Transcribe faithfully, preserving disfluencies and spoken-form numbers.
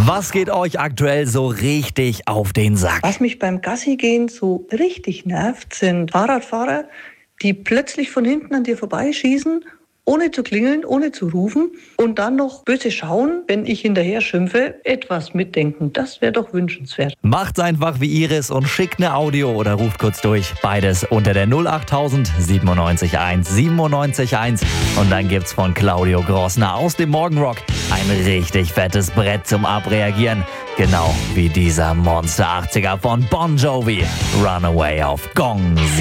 Was geht euch aktuell so richtig auf den Sack? Was mich beim Gassi-Gehen so richtig nervt, sind Fahrradfahrer, die plötzlich von hinten an dir vorbeischießen, ohne zu klingeln, ohne zu rufen und dann noch böse schauen, wenn ich hinterher schimpfe, etwas mitdenken. Das wäre doch wünschenswert. Macht's einfach wie Iris und schickt eine Audio oder ruft kurz durch. Beides unter der null acht tausend siebenundneunzig eins siebenundneunzig eins. Und dann gibt's von Claudio Grossner aus dem Morgenrock ein richtig fettes Brett zum Abreagieren. Genau wie dieser Monster achtziger von Bon Jovi. Runaway auf Gong.